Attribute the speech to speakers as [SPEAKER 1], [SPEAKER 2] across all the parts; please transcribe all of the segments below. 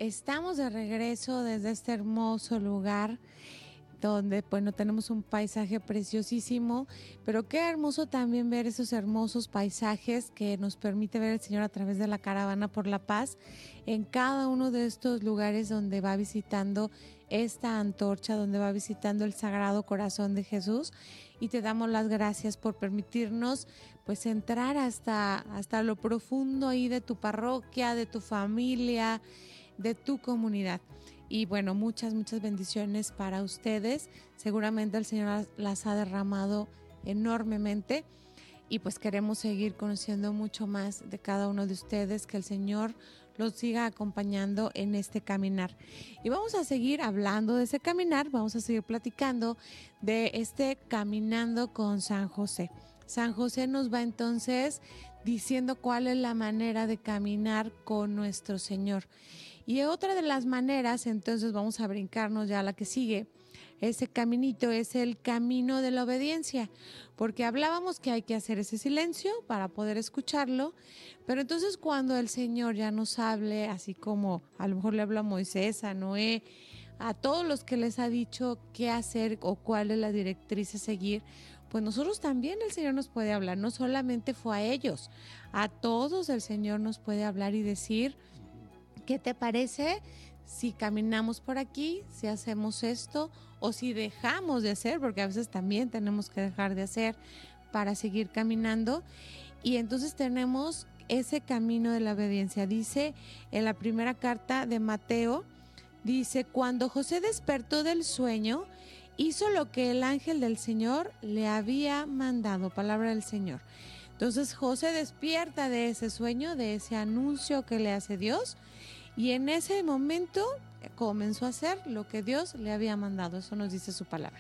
[SPEAKER 1] Estamos de regreso desde este hermoso lugar donde, bueno, tenemos un paisaje preciosísimo, pero qué hermoso también ver esos hermosos paisajes que nos permite ver el Señor a través de la Caravana por la Paz en cada uno de estos lugares donde va visitando esta antorcha, donde va visitando el Sagrado Corazón de Jesús, y te damos las gracias por permitirnos pues entrar hasta lo profundo ahí de tu parroquia, de tu familia, de tu comunidad. Y bueno, muchas bendiciones para ustedes. Seguramente el Señor las ha derramado enormemente y pues queremos seguir conociendo mucho más de cada uno de ustedes, que el Señor los siga acompañando en este caminar. Y vamos a seguir hablando de ese caminar, vamos a seguir platicando de este caminando con San José. San José nos va entonces diciendo cuál es la manera de caminar con nuestro Señor. Y otra de las maneras, entonces vamos a brincarnos ya a la que sigue. Ese caminito es el camino de la obediencia, porque hablábamos que hay que hacer ese silencio para poder escucharlo, pero entonces cuando el Señor ya nos hable, así como a lo mejor le habla a Moisés, a Noé, a todos los que les ha dicho qué hacer o cuál es la directriz a seguir, pues nosotros también el Señor nos puede hablar, no solamente fue a ellos, a todos el Señor nos puede hablar y decir: ¿qué te parece si caminamos por aquí, si hacemos esto o si dejamos de hacer? Porque a veces también tenemos que dejar de hacer para seguir caminando. Y entonces tenemos ese camino de la obediencia. Dice en la primera carta de Mateo, dice: cuando José despertó del sueño, hizo lo que el ángel del Señor le había mandado. Palabra del Señor. Entonces José despierta de ese sueño, de ese anuncio que le hace Dios, y en ese momento comenzó a hacer lo que Dios le había mandado. Eso nos dice su palabra.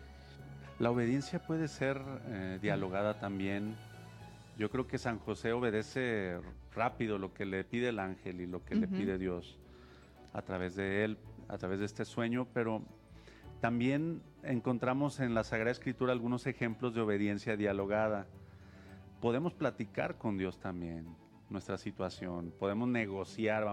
[SPEAKER 2] La obediencia puede ser dialogada también. Yo creo que San José obedece rápido lo que le pide el ángel y lo que le pide Dios a través de él, a través de este sueño, pero también encontramos en la Sagrada Escritura algunos ejemplos de obediencia dialogada. Podemos platicar con Dios también nuestra situación, podemos negociar,